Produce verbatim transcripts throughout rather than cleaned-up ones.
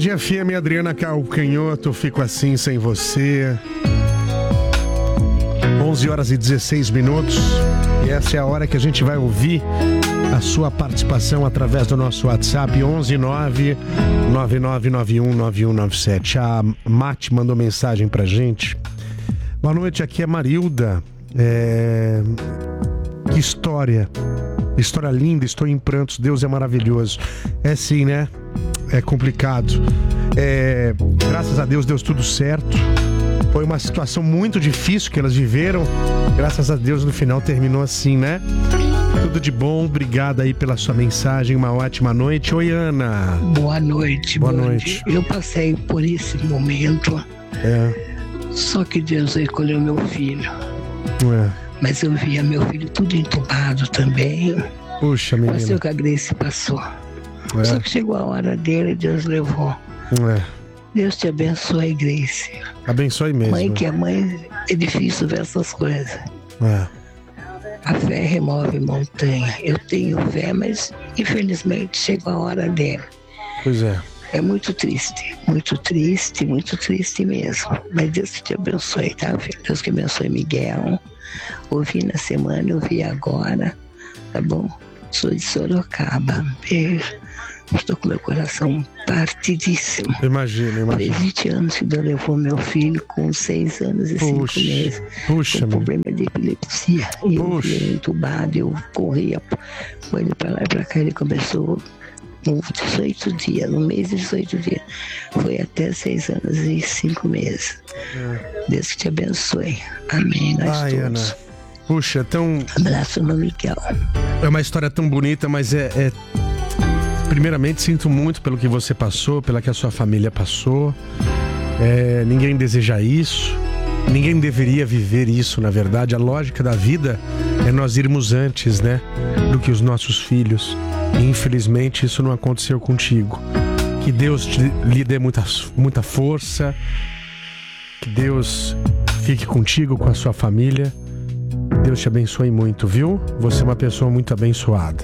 Band F M, Adriana Calcanhoto, Fico Assim Sem Você. onze horas e dezesseis minutos. E essa é a hora que a gente vai ouvir a sua participação através do nosso WhatsApp onze nove nove nove nove um nove um nove sete. A Mate mandou mensagem pra gente. Boa noite, aqui é Marilda. É... Que história. História linda, estou em prantos, Deus é maravilhoso. É sim, né? É complicado. É... Graças a Deus deu tudo certo. Foi uma situação muito difícil que elas viveram. Graças a Deus no final terminou assim, né? Tudo de bom, obrigado aí pela sua mensagem, uma ótima noite. Oi, Ana. Boa noite. Boa noite. Eu passei por esse momento. É. Só que Deus recolheu meu filho. É. Mas eu via meu filho tudo entubado também. Puxa, menina. Passei o que a Grace passou. É. Só que chegou a hora dele e Deus levou. É. Deus te abençoe, Grace. Abençoe mesmo. Mãe que é mãe, é difícil ver essas coisas. É. A fé remove montanha. Eu tenho fé, mas infelizmente chegou a hora dele. Pois é. É muito triste, muito triste, muito triste mesmo. Mas Deus que te abençoe, tá, filho? Deus que abençoe Miguel. Ouvi na semana, ouvi agora, tá bom? Sou de Sorocaba. Beijo. Estou com meu coração partidíssimo. Imagina, imagina. Faz vinte anos que Deus levou meu filho com seis anos e cinco Puxa, meses. puxa, com meu. problema de epilepsia. E eu Puxa. vi ele entubado, eu corria com ele pra lá e pra cá. Ele começou com dezoito dias, no mês de dezoito dias. Foi até seis anos e cinco meses. É. Deus que te abençoe. Amém. Nós Ai, todos. Ana. Puxa, tão... Abraço no Miguel. É uma história tão bonita, mas é... é... Primeiramente, sinto muito pelo que você passou, pela que a sua família passou. É, ninguém deseja isso. Ninguém deveria viver isso, na verdade. A lógica da vida é nós irmos antes, né? Do que os nossos filhos. E, infelizmente, isso não aconteceu contigo. Que Deus te, lhe dê muita, muita força. Que Deus fique contigo, com a sua família. Deus te abençoe muito, viu? Você é uma pessoa muito abençoada.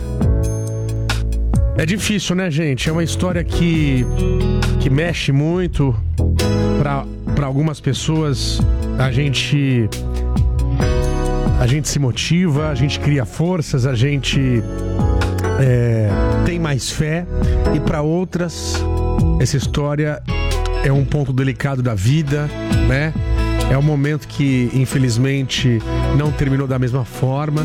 É difícil, né, gente? É uma história que, que mexe muito. Para para algumas pessoas, a gente a gente se motiva, a gente cria forças, a gente é, tem mais fé. E para outras, essa história é um ponto delicado da vida, né? É um momento que, infelizmente, não terminou da mesma forma.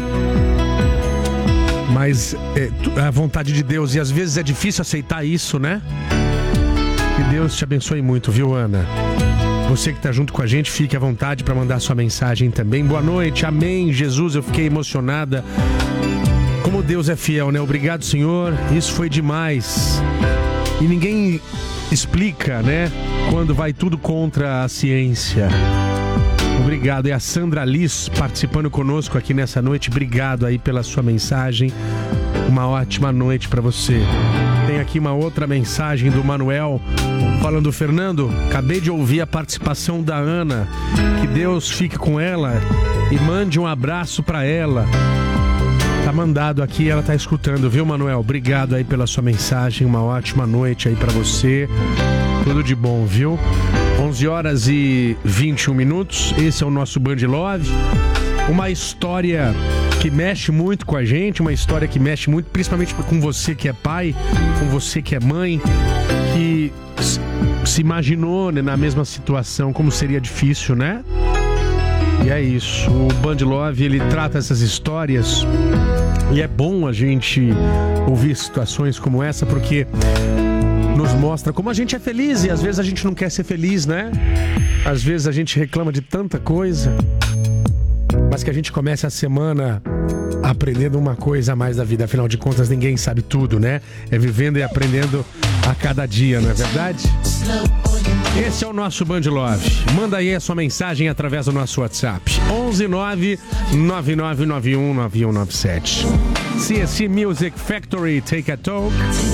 Mas é a vontade de Deus. E às vezes é difícil aceitar isso, né? Que Deus te abençoe muito, viu, Ana? Você que tá junto com a gente, fique à vontade para mandar sua mensagem também. Boa noite, amém, Jesus, eu fiquei emocionada. Como Deus é fiel, né? Obrigado, Senhor, isso foi demais. E ninguém explica, né? Quando vai tudo contra a ciência. Obrigado, é a Sandra Liz participando conosco aqui nessa noite. Obrigado aí pela sua mensagem. Uma ótima noite para você. Tem aqui uma outra mensagem do Manuel falando: Fernando, acabei de ouvir a participação da Ana. Que Deus fique com ela e mande um abraço para ela. Tá mandado aqui, ela tá escutando, viu, Manuel? Obrigado aí pela sua mensagem. Uma ótima noite aí para você. Tudo de bom, viu? onze horas e vinte e um minutos. Esse é o nosso Band Love. Uma história que mexe muito com a gente, uma história que mexe muito, principalmente com você que é pai, com você que é mãe, que se imaginou, né, na mesma situação, como seria difícil, né? E é isso. O Band Love, ele trata essas histórias e é bom a gente ouvir situações como essa, porque nos mostra como a gente é feliz e às vezes a gente não quer ser feliz, né? Às vezes a gente reclama de tanta coisa, mas que a gente comece a semana aprendendo uma coisa a mais da vida. Afinal de contas, ninguém sabe tudo, né? É vivendo e aprendendo a cada dia, não é verdade? Esse é o nosso Band Love. Manda aí a sua mensagem através do nosso WhatsApp onze nove nove nove nove um nove um nove sete. C S C Music Factory, Take a Talk.